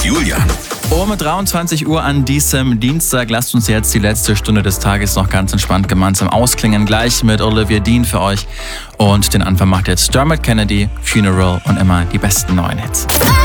Julian. Um 23 Uhr an diesem Dienstag lasst uns jetzt die letzte Stunde des Tages noch ganz entspannt gemeinsam ausklingen. Gleich mit Olivia Dean für euch. Und den Anfang macht jetzt Dermot Kennedy, Funeral und immer die besten neuen Hits.